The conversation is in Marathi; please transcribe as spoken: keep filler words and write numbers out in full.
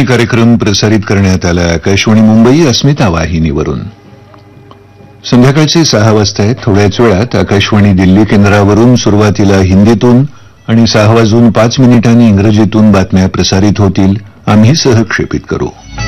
हे कार्यक्रम प्रसारित करण्यात आला आकाशवाणी मुंबई अस्मिता वाहिनीवरून. संध्याकाळचे सहा वाजता आहेत. थोड्याच वेळात आकाशवाणी दिल्ली केंद्रावरून सुरुवातीला हिंदीतून आणि सहा वाजून पाच मिनिटांनी इंग्रजीतून बातम्या प्रसारित होतील. आम्ही सहक्षेपित करू.